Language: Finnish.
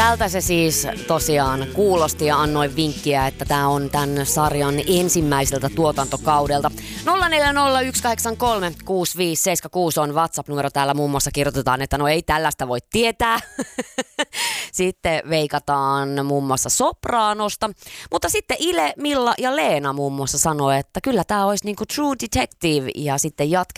Tältä se siis tosiaan kuulosti ja annoin vinkkiä, että tämä on tämän sarjan ensimmäiseltä tuotantokaudelta. 0401836576 on WhatsApp-numero. Täällä muun muassa kirjoitetaan, että no ei tällaista voi tietää. Sitten veikataan muun muassa Sopraanosta. Mutta sitten Ile, Milla ja Leena muun muassa sanoi, että kyllä tämä olisi niinku True Detective ja sitten jatketaan